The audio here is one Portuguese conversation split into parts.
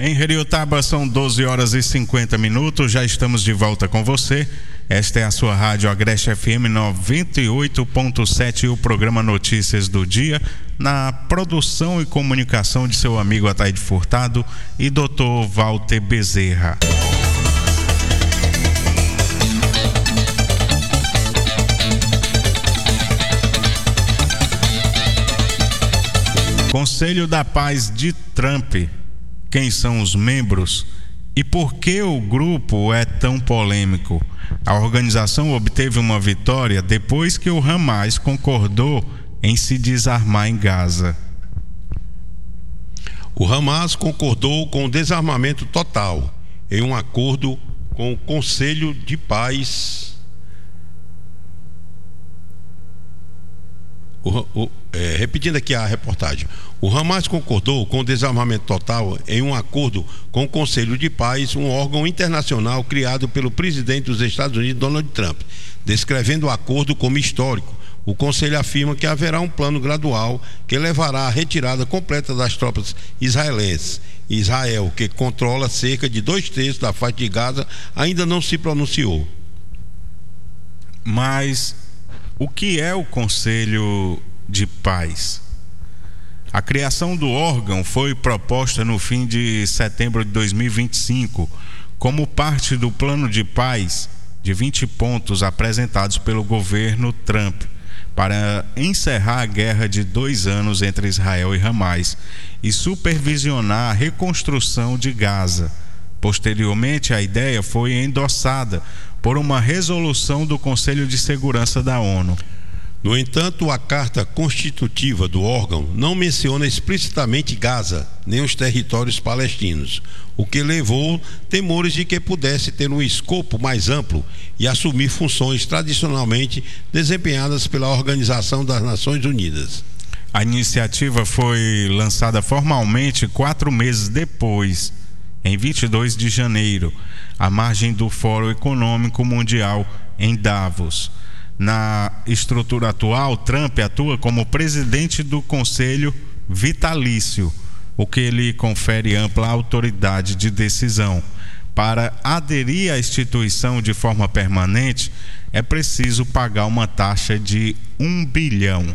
Em Heriotaba são 12 horas e 50 minutos, já estamos de volta com você. Esta é a sua rádio Agreste FM 98.7 e o programa Notícias do Dia, na produção e comunicação de seu amigo Ataíde Furtado e Dr. Walter Bezerra. Conselho da Paz de Trump. Quem são os membros e por que o grupo é tão polêmico? A organização obteve uma vitória depois que o Hamas concordou em se desarmar em Gaza. O Hamas concordou com o desarmamento total em um acordo com o Conselho de Paz. Repetindo aqui a reportagem, o Hamas concordou com o desarmamento total em um acordo com o Conselho de Paz, um órgão internacional criado pelo presidente dos Estados Unidos, Donald Trump. Descrevendo o acordo como histórico, o Conselho afirma que haverá um plano gradual que levará à retirada completa das tropas israelenses. Israel, que controla cerca de 2/3 da faixa de Gaza, ainda não se pronunciou. Mas o que é o Conselho de Paz? A criação do órgão foi proposta no fim de setembro de 2025, como parte do plano de paz de 20 pontos apresentados pelo governo Trump para encerrar a guerra de 2 anos entre Israel e Hamas e supervisionar a reconstrução de Gaza. Posteriormente, a ideia foi endossada por uma resolução do Conselho de Segurança da ONU. No entanto, a carta constitutiva do órgão não menciona explicitamente Gaza, nem os territórios palestinos, o que levou temores de que pudesse ter um escopo mais amplo e assumir funções tradicionalmente desempenhadas pela Organização das Nações Unidas. A iniciativa foi lançada formalmente 4 meses depois, em 22 de janeiro, à margem do Fórum Econômico Mundial em Davos. Na estrutura atual, Trump atua como presidente do Conselho vitalício, o que lhe confere ampla autoridade de decisão. Para aderir à instituição de forma permanente, é preciso pagar uma taxa de $1 bilhão.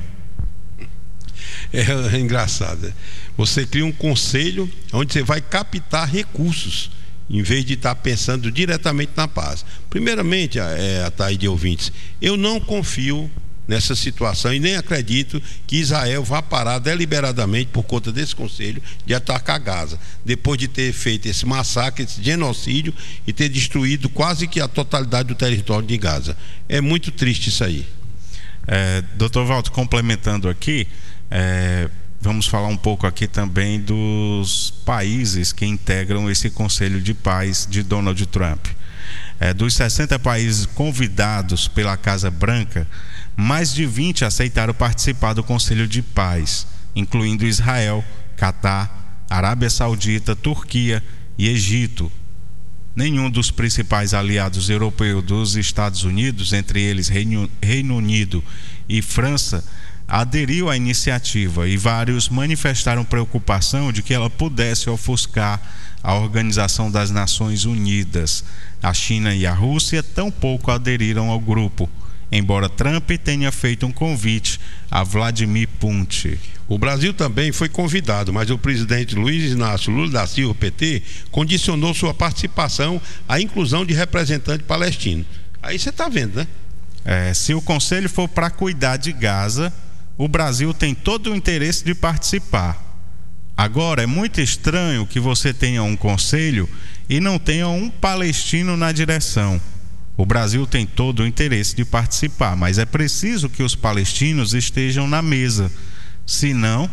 É engraçado. Você cria um conselho onde você vai captar recursos, em vez de estar pensando diretamente na paz. Primeiramente, Ataíde, ouvintes, eu não confio nessa situação e nem acredito que Israel vá parar deliberadamente por conta desse conselho de atacar Gaza, depois de ter feito esse massacre, esse genocídio e ter destruído quase que a totalidade do território de Gaza. É muito triste isso aí. Dr. Walter, complementando aqui, vamos falar um pouco aqui também dos países que integram esse Conselho de Paz de Donald Trump. Dos 60 países convidados pela Casa Branca, mais de 20 aceitaram participar do Conselho de Paz, incluindo Israel, Catar, Arábia Saudita, Turquia e Egito. Nenhum dos principais aliados europeus dos Estados Unidos, entre eles Reino Unido e França, aderiu à iniciativa e vários manifestaram preocupação de que ela pudesse ofuscar a Organização das Nações Unidas. A China e a Rússia tampouco aderiram ao grupo, embora Trump tenha feito um convite a Vladimir Putin. O Brasil também foi convidado, mas o presidente Luiz Inácio Lula da Silva, PT, condicionou sua participação à inclusão de representante palestino. Aí você está vendo, né? Se o conselho for para cuidar de Gaza, o Brasil tem todo o interesse de participar. Agora, é muito estranho que você tenha um conselho e não tenha um palestino na direção. O Brasil tem todo o interesse de participar, mas é preciso que os palestinos estejam na mesa. Senão,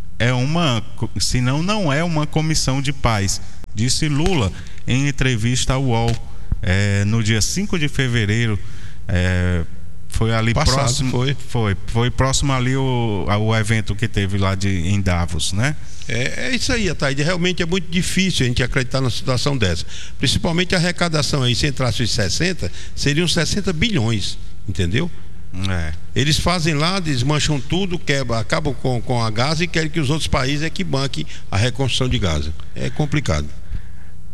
não é uma comissão de paz, disse Lula em entrevista ao UOL no dia 5 de fevereiro. Foi ali passado, próximo. Foi próximo ali o evento que teve lá em Davos, né? É isso aí, Ataíde. Realmente é muito difícil a gente acreditar numa situação dessa. Principalmente a arrecadação aí, se entrasse os 60, seriam 60 bilhões, entendeu? Eles fazem lá, desmancham tudo, acabam com a Gaza e querem que os outros países que banquem a reconstrução de Gaza. É complicado.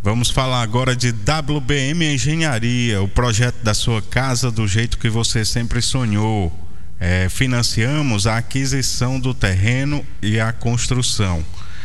Vamos falar agora de WBM Engenharia, o projeto da sua casa do jeito que você sempre sonhou. Financiamos a aquisição do terreno e a construção.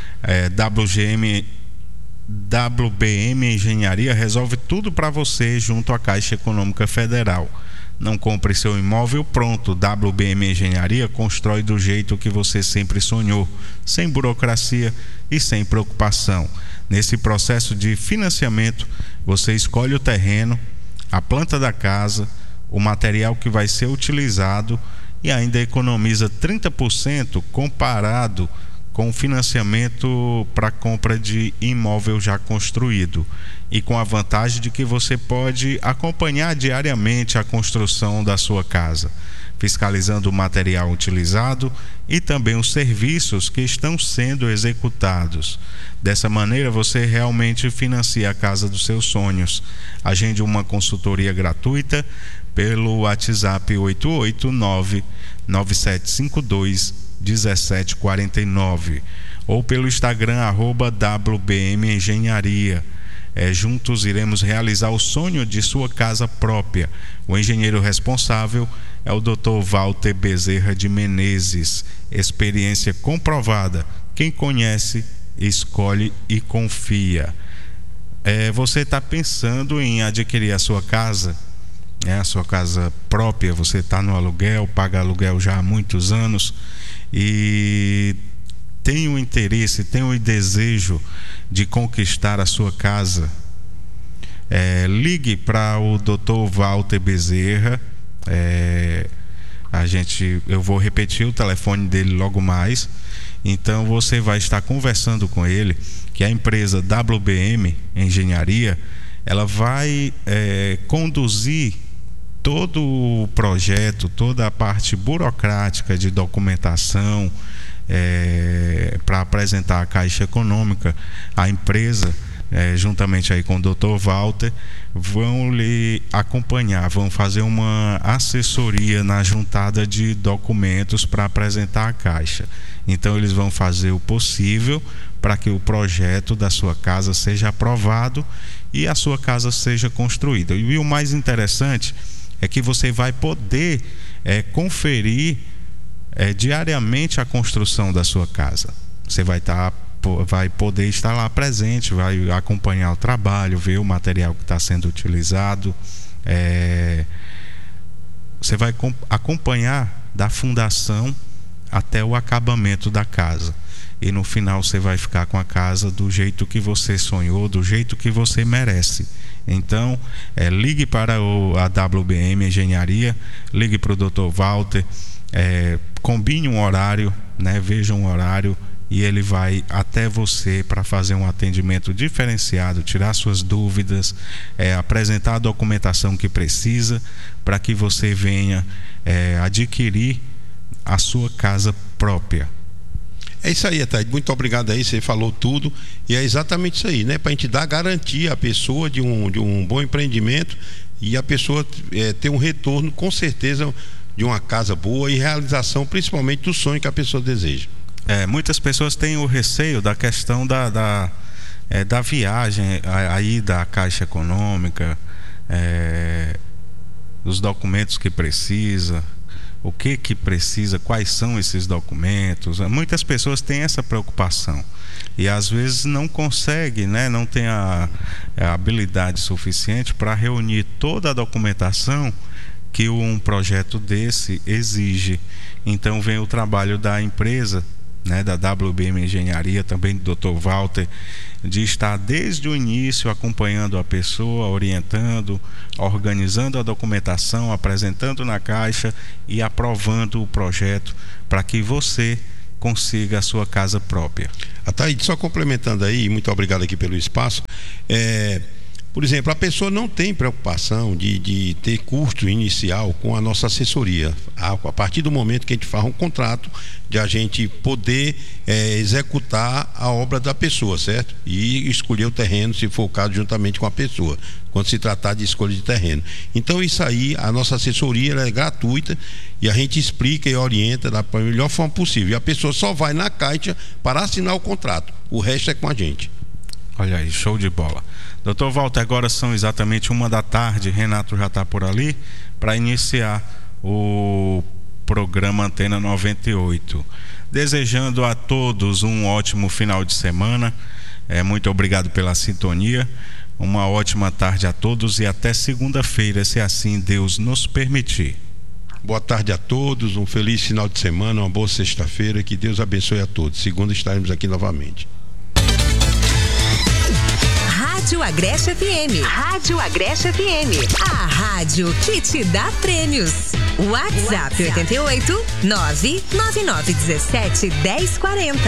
WBM Engenharia resolve tudo para você junto à Caixa Econômica Federal. Não compre seu imóvel pronto. WBM Engenharia constrói do jeito que você sempre sonhou, sem burocracia e sem preocupação. Nesse processo de financiamento, você escolhe o terreno, a planta da casa, o material que vai ser utilizado e ainda economiza 30% comparado com financiamento para compra de imóvel já construído, e com a vantagem de que você pode acompanhar diariamente a construção da sua casa, fiscalizando o material utilizado e também os serviços que estão sendo executados. Dessa maneira você realmente financia a casa dos seus sonhos. Agende uma consultoria gratuita pelo WhatsApp 889-9752-1749 ou pelo Instagram @WBM Engenharia. Juntos iremos realizar o sonho de sua casa própria. O engenheiro responsável é o Dr. Walter Bezerra de Menezes. Experiência comprovada. Quem conhece, escolhe e confia. Você está pensando em adquirir a sua casa? A sua casa própria, você está no aluguel, paga aluguel já há muitos anos e tem o interesse, tem o desejo de conquistar a sua casa. Ligue para o Dr. Walter Bezerra. Eu vou repetir o telefone dele logo mais. Então você vai estar conversando com ele, que a empresa WBM Engenharia, ela vai conduzir todo o projeto, toda a parte burocrática de documentação, para apresentar à Caixa Econômica. A empresa, juntamente aí com o Dr. Walter, vão lhe acompanhar, vão fazer uma assessoria na juntada de documentos para apresentar à Caixa. Então eles vão fazer o possível para que o projeto da sua casa seja aprovado e a sua casa seja construída. E o mais interessante é que você vai poder conferir diariamente a construção da sua casa. Você vai poder estar lá presente, vai acompanhar o trabalho, ver o material que está sendo utilizado. Você vai acompanhar da fundação até o acabamento da casa. E no final você vai ficar com a casa do jeito que você sonhou, do jeito que você merece. Então, ligue para a WBM Engenharia, ligue para o Dr. Walter, combine um horário, veja um horário e ele vai até você para fazer um atendimento diferenciado, tirar suas dúvidas, apresentar a documentação que precisa para que você venha adquirir a sua casa própria. É isso aí, Ataíde. Muito obrigado aí, você falou tudo. E é exatamente isso aí, para a gente dar garantia à pessoa de um bom empreendimento e a pessoa ter um retorno, com certeza, de uma casa boa e realização, principalmente do sonho que a pessoa deseja. Muitas pessoas têm o receio da questão da viagem aí da Caixa Econômica, dos documentos que precisa. O que precisa, quais são esses documentos. Muitas pessoas têm essa preocupação e às vezes não consegue, não tem a habilidade suficiente para reunir toda a documentação que um projeto desse exige. Então vem o trabalho da empresa, da WBM Engenharia, também do Dr. Walter, de estar desde o início acompanhando a pessoa, orientando, organizando a documentação, apresentando na Caixa e aprovando o projeto para que você consiga a sua casa própria. Ataíde, só complementando aí, muito obrigado aqui pelo espaço. Por exemplo, a pessoa não tem preocupação de ter custo inicial com a nossa assessoria. A partir do momento que a gente faz um contrato, de a gente poder executar a obra da pessoa, certo? E escolher o terreno, se for o caso, juntamente com a pessoa, quando se tratar de escolha de terreno. Então isso aí, a nossa assessoria é gratuita e a gente explica e orienta da melhor forma possível. E a pessoa só vai na Caixa para assinar o contrato. O resto é com a gente. Olha aí, show de bola. Doutor Walter, agora são exatamente 1h da tarde, Renato já está por ali para iniciar o programa Antena 98. Desejando a todos um ótimo final de semana, muito obrigado pela sintonia, uma ótima tarde a todos e até segunda-feira, se assim Deus nos permitir. Boa tarde a todos, um feliz final de semana, uma boa sexta-feira, que Deus abençoe a todos. Segunda estaremos aqui novamente. Rádio Agreste FM. Rádio Agreste FM. A rádio que te dá prêmios. WhatsApp 88 99917 1040.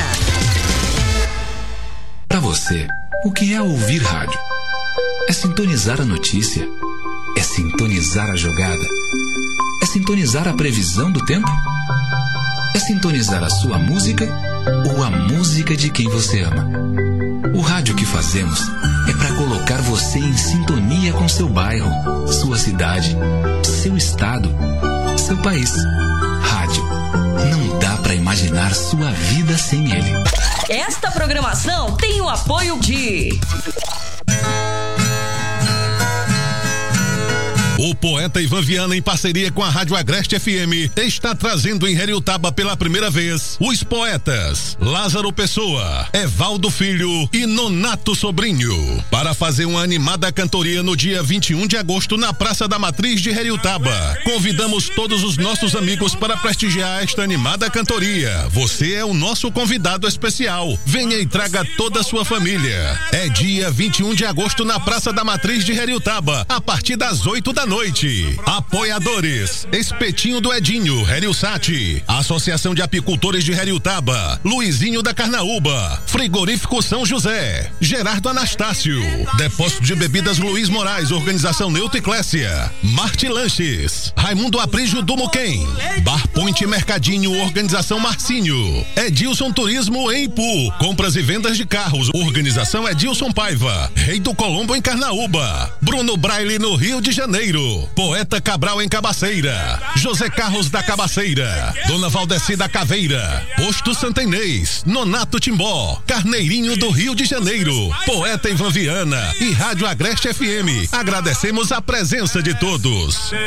Para você, o que é ouvir rádio? É sintonizar a notícia? É sintonizar a jogada? É sintonizar a previsão do tempo? É sintonizar a sua música ou a música de quem você ama? O rádio que fazemos é para colocar você em sintonia com seu bairro, sua cidade, seu estado, seu país. Rádio. Não dá para imaginar sua vida sem ele. Esta programação tem o apoio de... O poeta Ivan Viana, em parceria com a Rádio Agreste FM, está trazendo em Heriotaba pela primeira vez os poetas Lázaro Pessoa, Evaldo Filho e Nonato Sobrinho, para fazer uma animada cantoria no dia 21 de agosto na Praça da Matriz de Heriotaba. Convidamos todos os nossos amigos para prestigiar esta animada cantoria. Você é o nosso convidado especial. Venha e traga toda a sua família. É dia 21 de agosto na Praça da Matriz de Heriotaba, a partir das 8 da noite. Apoiadores: Espetinho do Edinho, Heriosat, Associação de Apicultores de Heriotaba, Luizinho da Carnaúba, Frigorífico São José, Gerardo Anastácio, Depósito de Bebidas Luiz Moraes, Organização Neuta e Clécia, Marte Lanches, Raimundo Aprígio do Muquem, Bar Point Mercadinho, Organização Marcinho, Edilson Turismo em Ipu, Compras e Vendas de Carros, Organização Edilson Paiva, Rei do Colombo em Carnaúba, Bruno Braille no Rio de Janeiro, Poeta Cabral em Cabaceira, José Carlos da Cabaceira, Dona Valdeci da Caveira, Posto Santa Inês, Nonato Timbó, Carneirinho do Rio de Janeiro, Poeta Ivan Viana e Rádio Agreste FM. Agradecemos a presença de todos.